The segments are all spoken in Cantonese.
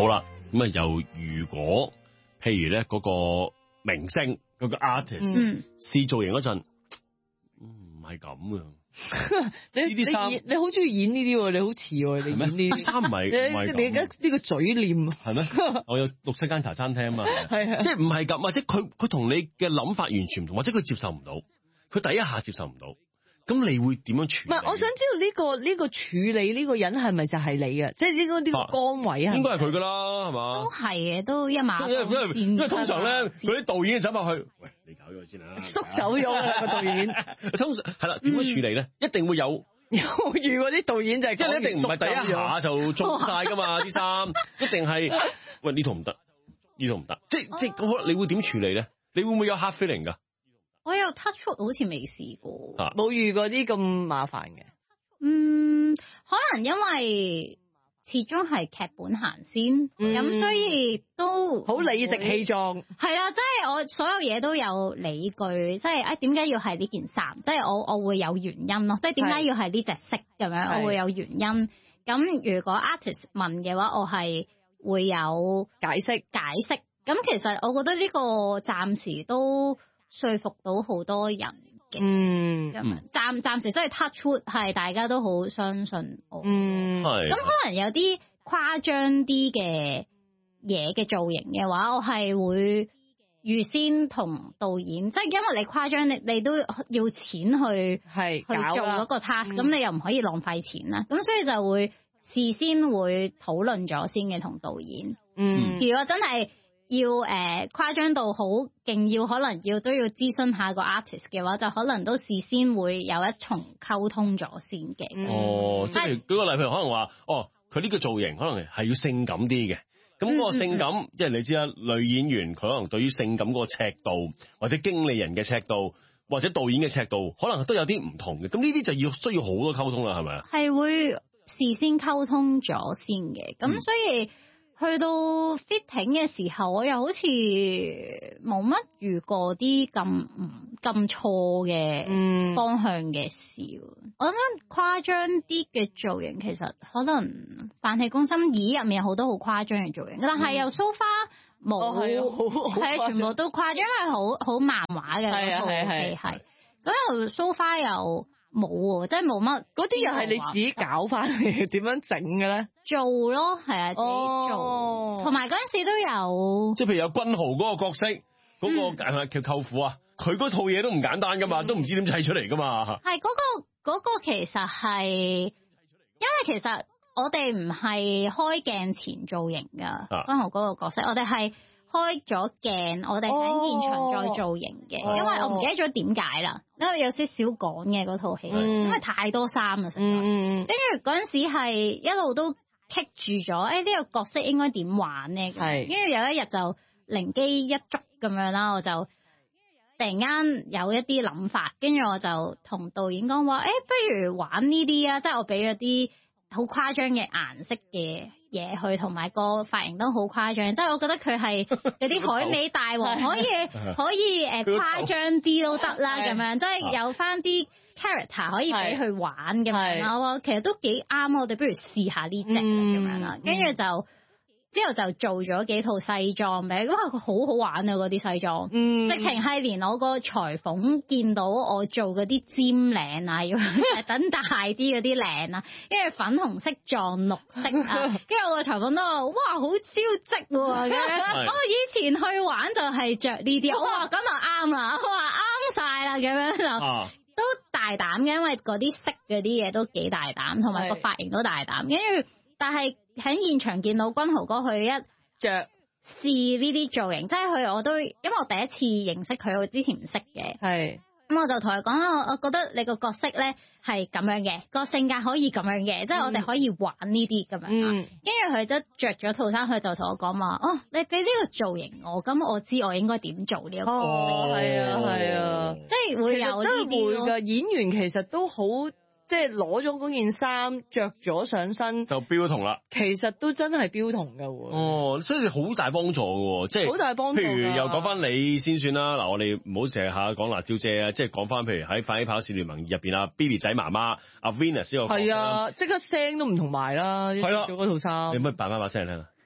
好啦，咁啊又如果譬如咧嗰個明星嗰個 artist 試造型嗰陣，唔係咁啊！ 你好中意演呢啲喎，你好似喎，你演呢啲衫唔係你而家呢個嘴臉係咩？我有6-7間茶餐廳啊嘛， 係即係唔係咁，或者佢同你嘅諗法完全唔同，或者佢接受唔到，佢第一下接受唔到，咁你會點樣處理？ 唔係，我想知道呢個處理呢個人係咪就係你啊？即係呢個崗位啊？ 應該係佢噶啦，係嘛？ 都係嘅，都一馬當先。 因為通常咧，嗰啲導演走埋去，喂，你搞咗佢先啦， 縮走咗啦個導演。 通常係啦，點樣處理咧？一定會有遇過啲導演就係即係你一定唔係第一下就做晒噶嘛啲衫，一定係喂呢套唔得，呢套唔得，即係咁，你會點處理咧？你會唔會有 hard feeling 噶？ 我有 touch wood 好似未試過， 冇遇過啲咁麻煩嘅。 可能因為始終係劇本行先，咁所以都好理直氣壯。 係啦，即係我所有嘢都有理據，即係點解要係呢件衫？即係我會有原因咯，即係點解要係呢隻色咁樣？我會有原因。咁如果 artist 問嘅話，我係會有解釋。咁其實我覺得呢個暫時都說服到好多人嘅，暫時真係 touch wood 係大家都好相信我。咁可能有啲誇張啲嘅嘢嘅造型嘅話，我係會預先同導演，即係因為你誇張，你都要錢去做嗰個 task，咁你又唔可以浪費錢啦。咁所以就會事先會討論咗先嘅同導演。如果真係要誇張到好勁，要可能都要諮詢下個 artist 嘅話，就可能都事先會有一重溝通咗先嘅。 即係舉個例，譬如可能話，佢呢個造型可能係要性感啲嘅，咁嗰個性感，即係你知啦，女演員佢可能對於性感嗰個尺度，或者經理人嘅尺度，或者導演嘅尺度，可能都有啲唔同嘅。咁呢啲就需要好多溝通啦，係咪啊？係會事先溝通咗先嘅，咁所以。去到 fitting 嘅時候，我又好似冇乜遇過啲咁錯嘅方向嘅事。我諗誇張啲嘅造型，其實可能飯氣攻心2入面有好多好誇張嘅造型，但係又 so far 冇，係全部都誇張，因為好漫畫嘅嗰套戲係。咁又 so far 又冇喎，即係冇乜。嗰啲又係你自己搞翻嚟，點樣整嘅咧？做咯，係啊，自己做。同埋嗰陣時都有， 即係譬如有君豪嗰個角色，嗰個叫舅父啊，佢嗰套嘢都唔簡單噶嘛，都唔知點砌出嚟噶嘛。 係嗰個其實係，因為其實我哋唔係開鏡前造型噶，君豪嗰個角色，我哋係開咗鏡，我哋喺現場再造型嘅，因為我唔記得咗點解啦，因為有少少趕嘅嗰套戲，因為太多衫啦，實在。跟住嗰陣時係一路都棘住咗，呢個角色應該點玩呢？跟住有一日就靈機一觸咁樣啦，我就突然間有一啲諗法，跟住我就同導演講話，不如玩呢啲啊，即係我俾咗啲好誇張嘅顏色嘅嘢去，同埋個髮型都好誇張，即係我覺得佢係有啲海味大王，可以誇張啲都得啦，咁樣即係有翻啲 character 可以俾佢玩咁樣啦。我話其實都幾啱，我哋不如試下呢隻咁樣啦。跟住之後就做咗幾套西裝俾，哇佢好好玩啊嗰啲西裝，直情係連我個裁縫見到我做嗰啲尖領啊，要等大啲嗰啲領啊，跟住粉紅色撞綠色啊，跟住我個裁縫都話哇好招積喎咁樣，我以前去玩就係着呢啲，我話咁就啱啦，我話啱晒啦咁樣就都大膽嘅，因為嗰啲色嗰啲嘢都幾大膽，同埋個髮型都大膽，跟住但係。喺現場見到君豪哥佢一着試呢啲造型，即係佢我都因為我第一次認識佢，我之前唔識嘅，咁我就同佢講我覺得你個角色咧係咁樣嘅，個性格可以咁樣嘅，即係我哋可以玩呢啲咁樣。跟住佢都着咗套衫，佢就同我講話，你俾呢個造型我，咁我知我應該點做呢個角色。 係啊， 即係會有呢啲咯。 演員其實都好。即係攞咗嗰件衫着咗上身就標同啦， 其實都真係標同㗎喎。 所以好大幫助㗎喎，即係好大幫助。譬如又講翻你先算啦，嗱我哋唔好成日下講辣椒姐啊，即係講翻譬如喺快起跑線聯盟入邊啊 Billy 仔媽媽阿 Venus 呢個係啊， 即刻聲都唔同埋啦，係啦，做嗰套衫。 你可唔可以扮翻把聲聽啊？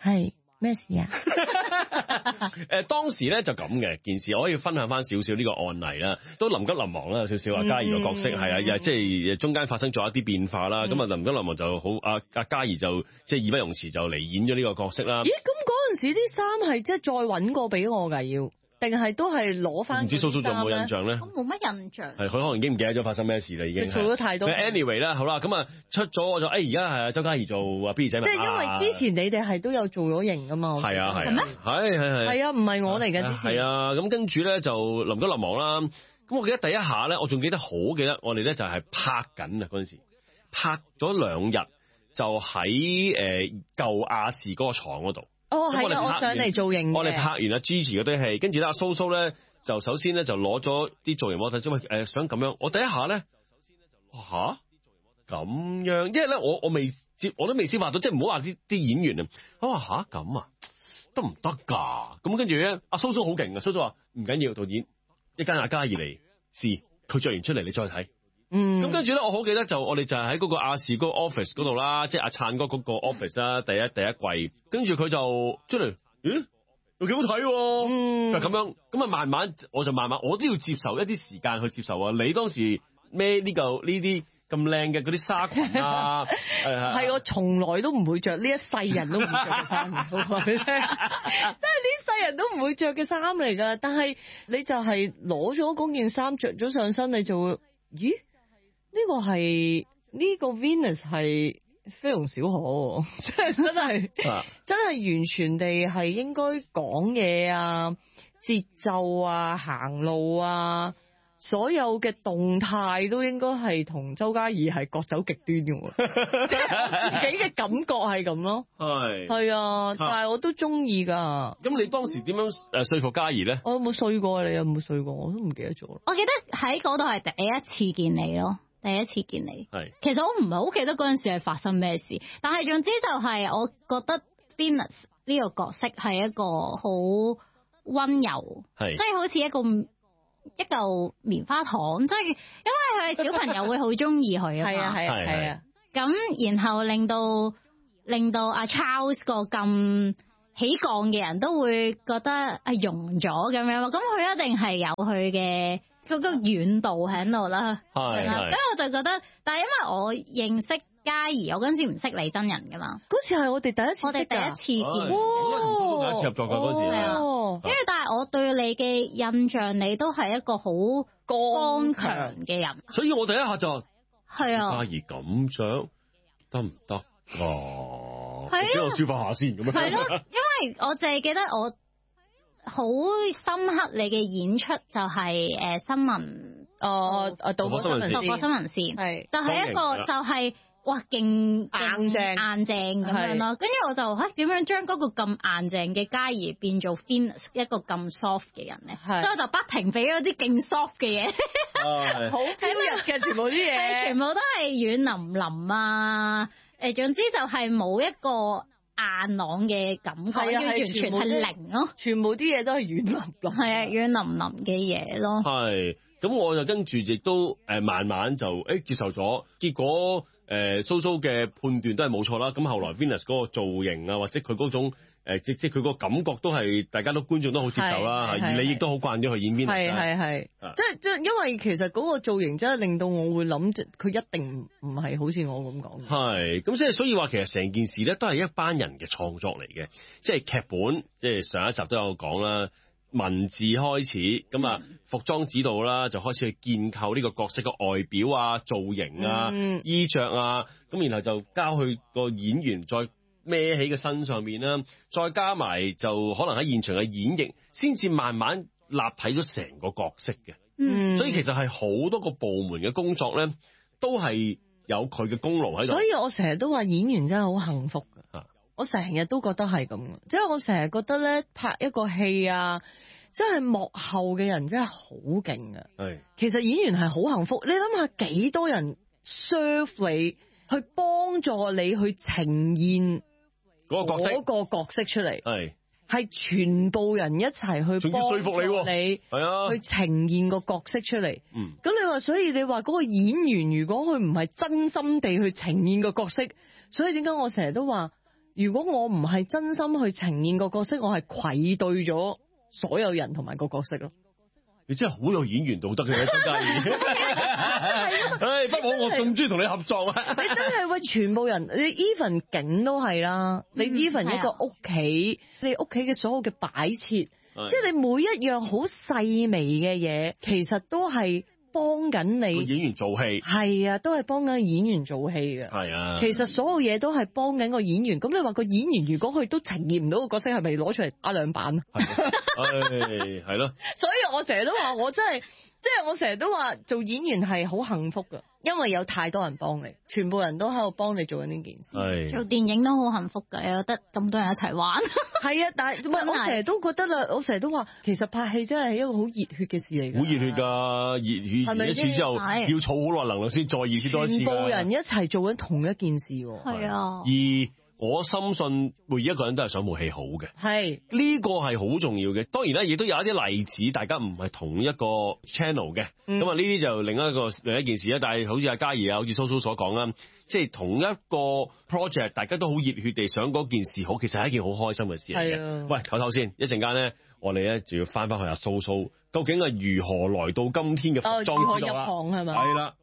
係咩事啊？ 當時咧就咁嘅件事，我可以分享翻少少呢個案例啦，都臨急臨忙啦，有少少嘉儀個角色係啊，又即係中間發生咗一啲變化啦，咁啊臨急臨忙就好，阿嘉儀就即係義不容辭就嚟演咗呢個角色啦。 咦，咁嗰陣時啲衫係即係再揾過俾我㗎要？定係都係攞翻？ 唔知蘇蘇仲有冇印象咧？ 我冇乜印象。 係佢可能已經唔記得咗發生咩事啦，已經。 佢做咗太多。 anyway 啦，好啦，咁啊出咗我就而家係周嘉儀做阿 B 仔。 即係因為之前你哋係都有做咗型噶嘛。 係啊係。 係咩？ 係啊，唔係我嚟嘅之前。 係啊，咁跟住咧就臨急臨忙啦。咁我記得第一下咧，我仲記得好記得，我哋咧就係拍緊啊嗰陣時，拍咗2日，就喺舊亞視嗰個廠嗰度。 哦，係啊，我上嚟做型嘅。 我哋拍完阿 Gigi 嗰堆戲，跟住咧阿蘇蘇咧就首先咧就攞咗啲造型模特，因為想咁樣。我第一下咧，吓咁樣，因為咧我都未消化到，即係唔好話啲演員啊。我話吓咁啊，得唔得㗎？咁跟住咧，阿蘇蘇好勁啊！蘇蘇話唔緊要，導演一間阿嘉儀嚟試，佢着完出嚟你再睇。咁跟住咧，我好記得我哋就係喺嗰個亞視嗰個 office 嗰度啦，即係阿燦哥嗰個 office 啦，第一季，跟住佢就出嚟，咦，又幾好睇喎，就咁樣，咁啊慢慢我都要接受一啲時間去接受啊。你當時孭呢啲咁靚嘅嗰啲紗裙啊， 係我從來都唔會着，呢一世人都唔會着嘅衫，我話俾你聽，真係呢世人都唔會着嘅衫嚟㗎。但係你就係攞咗嗰件衫着咗上身，你就會，咦？呢個 Venus 係非同小可，即係真係完全地係應該講嘢啊、節奏啊、行路啊，所有嘅動態都應該係同周嘉儀係各走極端嘅喎，即係我自己嘅感覺係咁咯。係啊，但係我都中意㗎。咁你當時點樣說服嘉儀咧？ 我有冇睡過？你有冇睡過？我都唔記得咗。 我記得喺嗰度係第一次見你咯。第一次見你，其實我唔係好記得嗰陣時係發生咩事，但係總之就係我覺得 Venus 呢個角色係一個好溫柔，即係好似一嚿棉花糖，即係因為佢係小朋友會好中意佢啊嘛，係啊，咁然後令到阿 Charles 個咁起槓嘅人都會覺得融咗咁樣，咁佢一定係有佢嘅。嗰個軟度喺度啦，咁我就覺得，但係因為我認識嘉儀，我嗰陣時唔識你真人噶嘛， 嗰次係我哋第一次，我哋第一次見， 第一次合作㗎嗰時， 跟住但係我對你嘅印象，你都係一個好剛強嘅人， 所以我第一下就係啊， 嘉儀咁着得唔得？俾我消化下先咁樣。 係咯，因為我淨係記得我。好深刻你嘅演出就係新聞導播新聞線，係就係一個就係哇勁硬正咁樣咯，跟住我就點樣將嗰個咁硬正嘅嘉儀變做 Venus 一個咁 soft 嘅人咧，所以我就不停俾咗啲勁 soft 嘅嘢，好飄逸嘅全部啲嘢，全部都係軟腍腍啊，總之就係冇一個硬朗嘅感覺，完全係零咯， 全部啲嘢都係軟腍腍， 係啊，軟腍腍嘅嘢咯。 係，咁我就跟住亦都慢慢就接受咗，結果蘇蘇嘅判斷都係冇錯啦。咁後來 Venus 嗰個造型啊，或者佢嗰種即係佢個感覺都係大家都觀眾都好接受啦，而你亦都好慣咗去演 Venus。 係，即係因為其實嗰個造型真係令到我會諗，佢一定唔係好似我咁講。 係，咁即係所以話其實成件事咧都係一班人嘅創作嚟嘅，即係劇本，即係上一集都有講啦，文字開始，咁啊服裝指導啦，就開始去建構呢個角色嘅外表啊、造型啊、衣着啊，咁然後就交去個演員再孭起嘅身上面啦，再加埋就可能喺現場嘅演繹，先至慢慢立體咗成個角色嘅。所以其實係好多個部門嘅工作咧，都係有佢嘅功勞喺度。 所以我成日都話演員真係好幸福㗎。我成日都覺得係咁嘅，即係我成日覺得咧拍一個戲啊，真係幕後嘅人真係好勁啊。其實演員係好幸福，你諗下幾多人 serve 你，去幫助你去呈現嗰個角色出嚟，係全部人一齊去幫助你，去呈現個角色出嚟。咁你話，所以你話嗰個演員如果佢唔係真心地去呈現個角色，所以點解我成日都話如果我唔係真心去呈現個角色，我係愧對咗所有人同埋個角色咯。 你真係好有演員道德嘅張嘉怡。唉，不過我仲中意同你合作啊！ 你真係喂，全部人，你 even 景都係啦，你 even 一個屋企，你屋企嘅所有嘅擺設，即係你每一樣好細微嘅嘢，其實都係幫緊你演員做戲。係啊，都係幫緊演員做戲嘅。 係啊， 其實所有嘢都係幫緊個演員。咁你話個演員如果佢都呈現唔到個角色，係咪攞出嚟打兩板？ 係咯。 所以我成日都話，我真係。即係我成日都話做演員係好幸福噶，因為有太多人幫你，全部人都喺度幫你做緊呢件事。 係做電影都好幸福噶，有得咁多人一齊玩。係啊，但係唔係我成日都覺得啦，我成日都話，其實拍戲真係一個好熱血嘅事嚟㗎。 好熱血㗎，熱血一次之後要儲好耐能量先再熱血多一次。 全部人一齊做緊同一件事喎。 係啊。 我深信每一個人都係想部戲好嘅， 係呢個係好重要嘅。當然啦，亦都有一啲例子，大家唔係同一個 channel 嘅，咁啊呢啲就另一件事啦。但係好似阿嘉怡啊，好似蘇蘇所講啦，即係同一個 project，大家都好熱血地想嗰件事好，其實係一件好開心嘅事嚟嘅。喂，唞唞先，一陣間咧，我哋咧就要翻去阿蘇蘇，究竟係如何來到今天嘅服裝之道啦？ 如何入行係嘛？ 係啦。